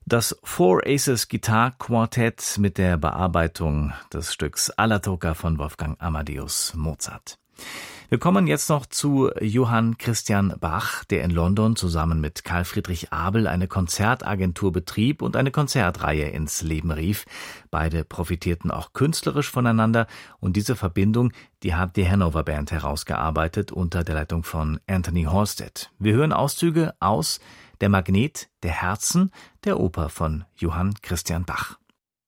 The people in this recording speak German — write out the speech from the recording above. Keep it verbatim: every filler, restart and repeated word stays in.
Das Four Aces Guitar Quartet mit der Bearbeitung des Stücks Alla Tocca von Wolfgang Amadeus Mozart. Wir kommen jetzt noch zu Johann Christian Bach, der in London zusammen mit Karl Friedrich Abel eine Konzertagentur betrieb und eine Konzertreihe ins Leben rief. Beide profitierten auch künstlerisch voneinander und diese Verbindung, die hat die Hanover Band herausgearbeitet unter der Leitung von Anthony Halstead. Wir hören Auszüge aus Der Magnet der Herzen, der Oper von Johann Christian Bach.